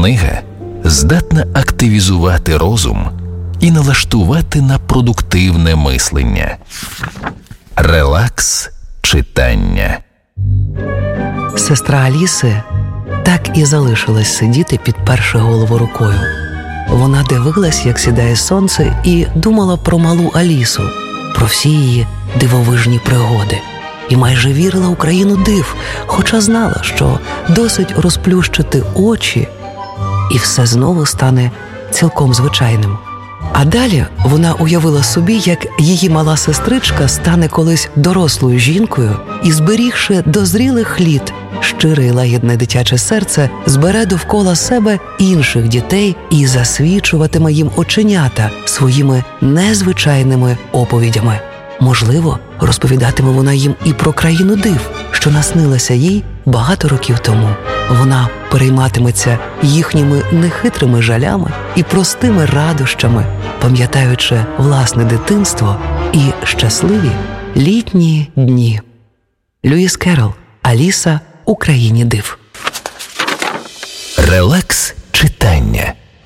Книга здатна активізувати розум і налаштувати на продуктивне мислення. Релакс читання. Сестра Аліси так і залишилась сидіти, підперши голову рукою. Вона дивилась, як сідає сонце, і думала про малу Алісу, про всі її дивовижні пригоди. І майже вірила у країну див, хоча знала, що досить розплющити очі, і все знову стане цілком звичайним. А далі вона уявила собі, як її мала сестричка стане колись дорослою жінкою і, зберігши до зрілих літ щире й лагідне дитяче серце, збере довкола себе інших дітей і засвічуватиме їм оченята своїми незвичайними оповідями. Можливо, розповідатиме вона їм і про країну див, що наснилася їй багато років тому. Вона перейматиметься їхніми нехитрими жалями і простими радощами, пам'ятаючи власне дитинство і щасливі літні дні. Льюіс Керрол. Аліса у країні див. Релакс читання.